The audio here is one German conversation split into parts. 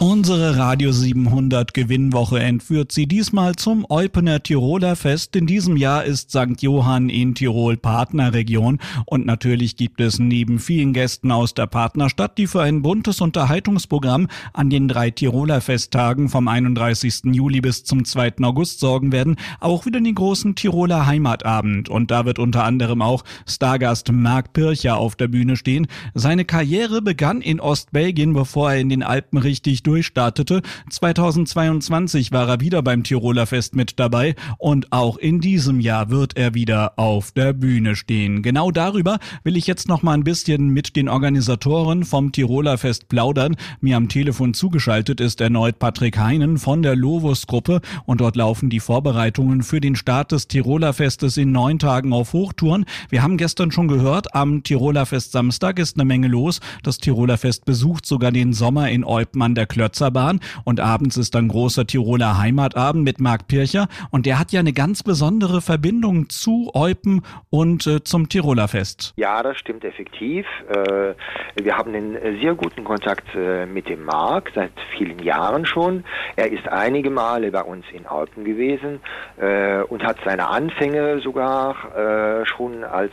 Unsere Radio 700 Gewinnwoche entführt Sie diesmal zum Eupener Tiroler Fest. In diesem Jahr ist St. Johann in Tirol Partnerregion und natürlich gibt es neben vielen Gästen aus der Partnerstadt, die für ein buntes Unterhaltungsprogramm an den 3 Tiroler Festtagen vom 31. Juli bis zum 2. August sorgen werden, auch wieder den großen Tiroler Heimatabend. Und da wird unter anderem auch Stargast Marc Pircher auf der Bühne stehen. Seine Karriere begann in Ostbelgien, bevor er in den Alpen richtig durchstartete. 2022 war er wieder beim Tiroler Fest mit dabei und auch in diesem Jahr wird er wieder auf der Bühne stehen. Genau darüber will ich jetzt noch mal ein bisschen mit den Organisatoren vom Tiroler Fest plaudern. Mir am Telefon zugeschaltet ist erneut Patrick Heinen von der Lovus-Gruppe und dort laufen die Vorbereitungen für den Start des Tiroler Festes in 9 Tagen auf Hochtouren. Wir haben gestern schon gehört, am Tiroler Fest Samstag ist eine Menge los. Das Tiroler Fest besucht sogar den Sommer in Eupen an der Klötzerbahn und abends ist dann großer Tiroler Heimatabend mit Marc Pircher und der hat ja eine ganz besondere Verbindung zu Eupen und zum Tiroler Fest. Ja, das stimmt effektiv. Wir haben einen sehr guten Kontakt mit dem Marc seit vielen Jahren schon. Er ist einige Male bei uns in Eupen gewesen und hat seine Anfänge sogar schon als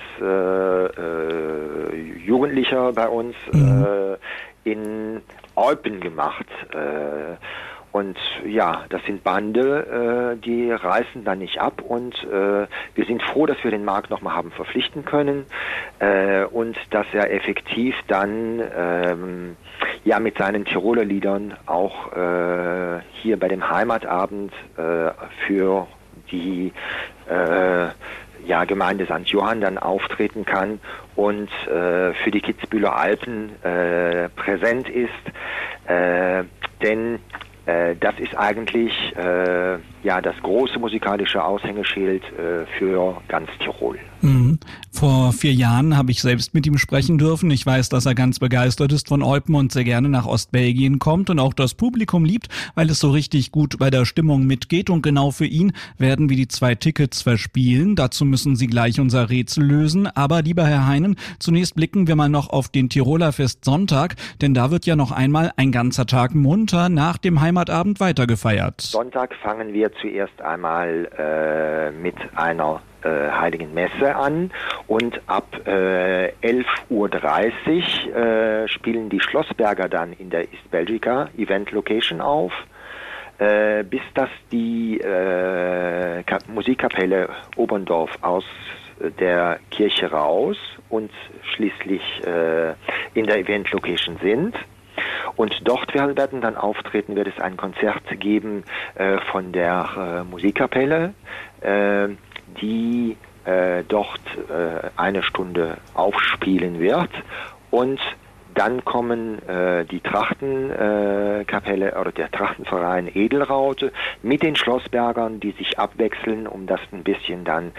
Jugendlicher bei uns in Eupen gemacht. Und ja, das sind Bande, die reißen dann nicht ab und wir sind froh, dass wir den Marc nochmal haben verpflichten können und dass er effektiv dann ja mit seinen Tiroler Liedern auch hier bei dem Heimatabend für die Gemeinde St. Johann dann auftreten kann und für die Kitzbüheler Alpen präsent ist, denn das ist eigentlich das große musikalische Aushängeschild für ganz Tirol. Vor 4 Jahren habe ich selbst mit ihm sprechen dürfen. Ich weiß, dass er ganz begeistert ist von Eupen und sehr gerne nach Ostbelgien kommt und auch das Publikum liebt, weil es so richtig gut bei der Stimmung mitgeht. Und genau für ihn werden wir die 2 Tickets verspielen. Dazu müssen Sie gleich unser Rätsel lösen. Aber lieber Herr Heinen, zunächst blicken wir mal noch auf den Tiroler Fest Sonntag, denn da wird ja noch einmal ein ganzer Tag munter nach dem Heimatabend weitergefeiert. Sonntag fangen wir zuerst einmal mit einer Heiligen Messe an und ab 11:30 Uhr spielen die Schlossberger dann in der East Belgica Event Location auf, bis dass die Musikkapelle Oberndorf aus der Kirche raus und schließlich in der Event Location sind. Und dort werden dann auftreten, wird es ein Konzert geben von der Musikkapelle, die dort 1 Stunde aufspielen wird und dann kommen die Trachtenkapelle oder der Trachtenverein Edelraute mit den Schlossbergern, die sich abwechseln, um das ein bisschen dann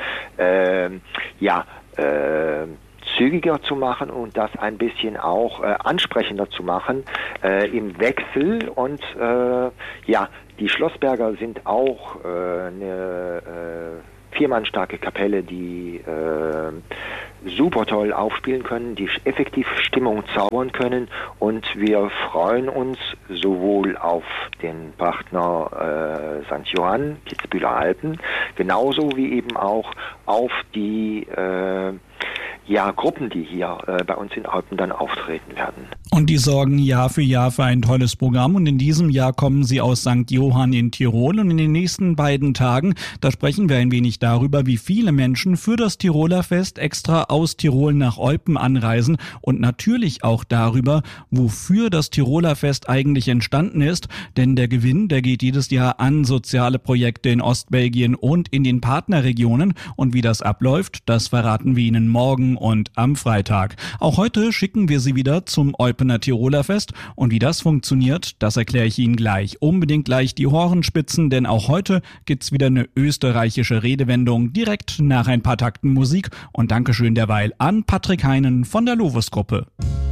zügiger zu machen und das ein bisschen auch ansprechender zu machen im Wechsel und die Schlossberger sind auch eine 4-mann-starke Kapelle, die super toll aufspielen können, die effektiv Stimmung zaubern können und wir freuen uns sowohl auf den Partner St. Johann, Kitzbüheler Alpen, genauso wie eben auch auf die Gruppen, die hier bei uns in Eupen dann auftreten werden. Und die sorgen Jahr für ein tolles Programm und in diesem Jahr kommen sie aus St. Johann in Tirol und in den nächsten beiden Tagen, da sprechen wir ein wenig darüber, wie viele Menschen für das Tiroler Fest extra aus Tirol nach Eupen anreisen und natürlich auch darüber, wofür das Tiroler Fest eigentlich entstanden ist, denn der Gewinn, der geht jedes Jahr an soziale Projekte in Ostbelgien und in den Partnerregionen und wie das abläuft, das verraten wir Ihnen morgen und am Freitag. Auch heute schicken wir Sie wieder zum Eupener Tiroler Fest und wie das funktioniert, das erkläre ich Ihnen gleich. Unbedingt gleich die Ohren spitzen, denn auch heute gibt's wieder eine österreichische Redewendung direkt nach ein paar Takten Musik und Dankeschön derweil an Patrick Heinen von der Lovus-Gruppe.